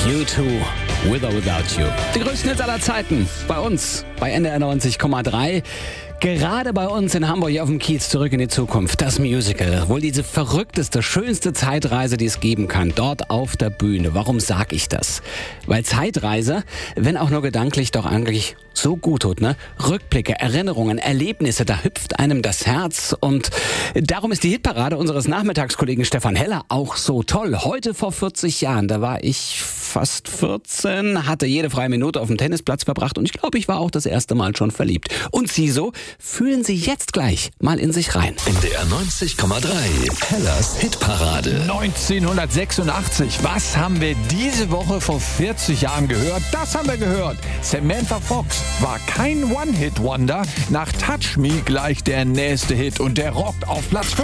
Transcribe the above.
U2, With or Without You. Die größten Hits aller Zeiten bei uns, bei NDR 90,3. Gerade bei uns in Hamburg auf dem Kiez Zurück in die Zukunft. Das Musical. Wohl diese verrückteste, schönste Zeitreise, die es geben kann. Dort auf der Bühne. Warum sag ich das? Weil Zeitreise, wenn auch nur gedanklich, doch eigentlich so gut tut, ne? Rückblicke, Erinnerungen, Erlebnisse, da hüpft einem das Herz. Und darum ist die Hitparade unseres Nachmittagskollegen Stefan Heller auch so toll. Heute vor 40 Jahren, da war ich fast 14, hatte jede freie Minute auf dem Tennisplatz verbracht und ich glaube, ich war auch das erste Mal schon verliebt. Und Sie so? Fühlen Sie jetzt gleich mal in sich rein. NDR 90,3, Hellers Hitparade. 1986, was haben wir diese Woche vor 40 Jahren gehört? Das haben wir gehört. Samantha Fox war kein One-Hit-Wonder. Nach Touch Me gleich der nächste Hit und der rockt auf Platz 5.